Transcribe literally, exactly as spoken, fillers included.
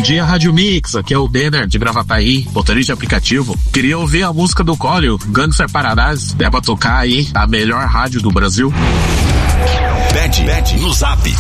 dia, Rádio Mix. Aqui é o Denner de Gravataí, motorista de aplicativo. Queria ouvir a música do Collor, Gangster Paradise. É pra tocar aí a melhor rádio do Brasil. Pede, pede no Zap